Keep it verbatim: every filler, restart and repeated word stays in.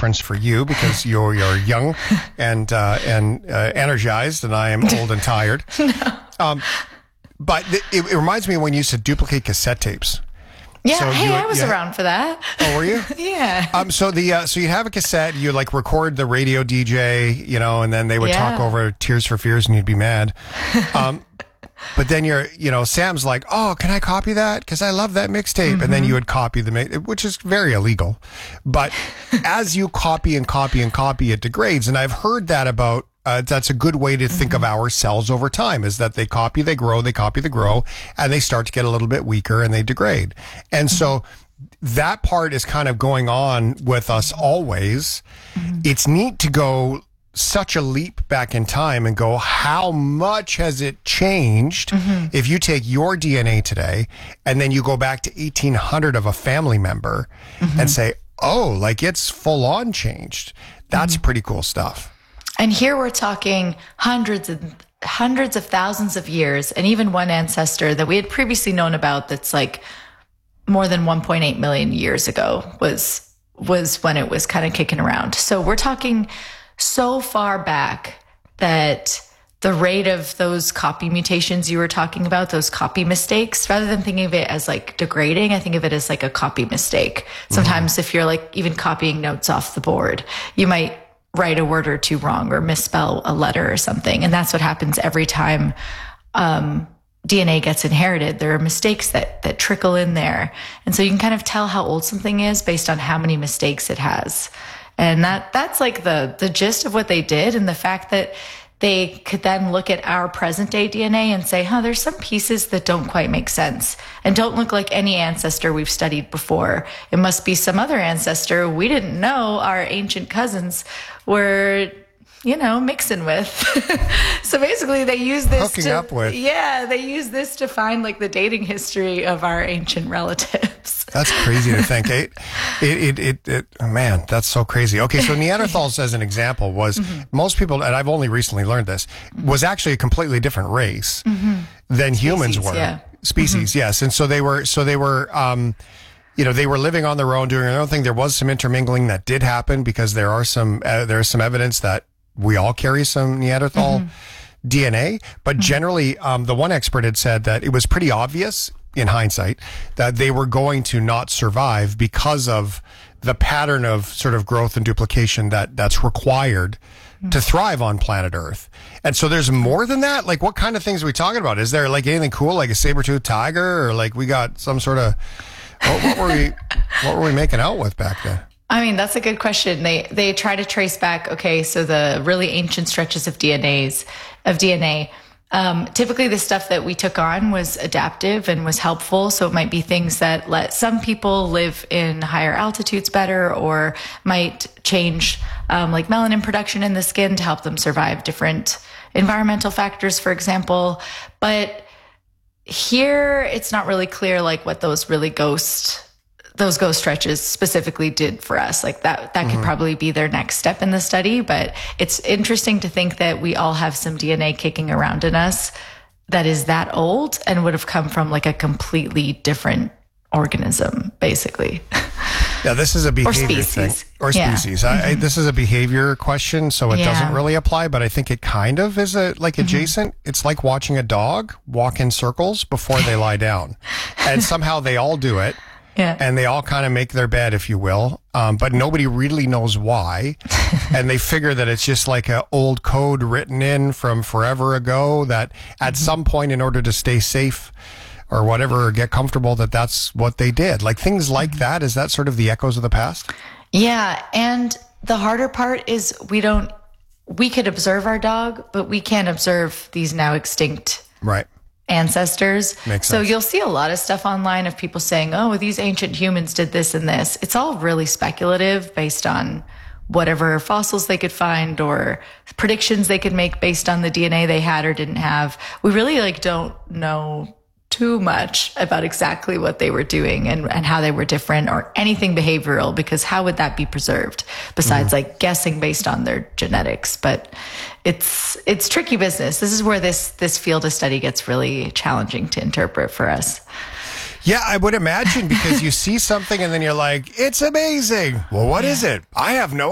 difference for you because you're you're young and uh, and uh, energized, and I am old and tired. No. Um, but th- it, it reminds me of when you used to duplicate cassette tapes. Yeah, So hey, you- I was you- around for that. Oh, were you? Yeah. Um, so the uh, so you'd have a cassette, you like record the radio D J, you know, and then they would Yeah. talk over Tears for Fears, and you'd be mad. Um, but then you're, you know, Sam's like, "Oh, can I copy that? Because I love that mixtape." Mm-hmm. And then you would copy the mi- which is very illegal. But as you copy and copy and copy, it degrades. And I've heard that about. Uh, that's a good way to think Mm-hmm. of ourselves over time, is that they copy, they grow, they copy, they grow, and they start to get a little bit weaker and they degrade. And so that part is kind of going on with us always. Mm-hmm. It's neat to go such a leap back in time and go, how much has it changed Mm-hmm. if you take your D N A today and then you go back to eighteen hundred of a family member Mm-hmm. and say, oh, like it's full on changed. That's Mm-hmm. pretty cool stuff. And here we're talking hundreds and hundreds of thousands of years, and even one ancestor that we had previously known about that's like more than one point eight million years ago was was when it was kind of kicking around. So we're talking so far back that the rate of those copy mutations you were talking about, those copy mistakes, rather than thinking of it as like degrading, I think of it as like a copy mistake. Sometimes if you're like even copying notes off the board, you might write a word or two wrong or misspell a letter or something. And that's what happens every time um, D N A gets inherited. There are mistakes that that trickle in there. And so you can kind of tell how old something is based on how many mistakes it has. And that that's like the the gist of what they did. And the fact that they could then look at our present day D N A and say, huh, there's some pieces that don't quite make sense and don't look like any ancestor we've studied before. It must be some other ancestor we didn't know our ancient cousins were, you know, mixing with. So basically they use this Hooking to, up with. yeah, they use this to find like the dating history of our ancient relatives. That's crazy to think. It, it, it, it, it oh, man, that's so crazy. Okay, so Neanderthals, as an example, was most people, and I've only recently learned this, was actually a completely different race than humans were. yeah. Species, yes. And so they were, so they were, um, you know, they were living on their own, doing their own thing. There was some intermingling that did happen because there are some, uh, there is some evidence that we all carry some Neanderthal D N A. But generally, um, the one expert had said that it was pretty obvious in hindsight that they were going to not survive because of the pattern of sort of growth and duplication that that's required to thrive on planet Earth. And so there's more than that. Like, what kind of things are we talking about? Is there like anything cool, like a saber-toothed tiger, or like we got some sort of, what, what were we, what were we making out with back then? I mean, that's a good question. They they try to trace back, okay, so the really ancient stretches of D N As, of D N A. Um, typically the stuff that we took on was adaptive and was helpful. So it might be things that let some people live in higher altitudes better, or might change um, like melanin production in the skin to help them survive different environmental factors, for example. But here it's not really clear like what those really ghost those ghost stretches specifically did for us. Like that, that could probably be their next step in the study, but it's interesting to think that we all have some D N A kicking around in us that is that old and would have come from like a completely different organism, basically. Yeah, this is a behavior thing. species. Or Yeah. species. I, I, this is a behavior question, so it Yeah. doesn't really apply, but I think it kind of is a, like adjacent. It's like watching a dog walk in circles before they lie down. And somehow they all do it. Yeah. And they all kind of make their bed, if you will, um, but nobody really knows why. And they figure that it's just like an old code written in from forever ago that at some point, in order to stay safe or whatever, or get comfortable, that that's what they did. Like things like that. Is that sort of the echoes of the past? Yeah. And the harder part is we don't, we could observe our dog, but we can't observe these now extinct Right. ancestors. Makes So sense. you'll see a lot of stuff online of people saying, oh, these ancient humans did this and this. It's all really speculative based on whatever fossils they could find or predictions they could make based on the D N A they had or didn't have. We really like don't know too much about exactly what they were doing and, and how they were different or anything behavioral, because how would that be preserved besides Mm-hmm. like guessing based on their genetics? But it's it's tricky business. This is where this this field of study gets really challenging to interpret for us. Yeah, I would imagine, because you see something and then you're like, it's amazing. Well, what is it? I have no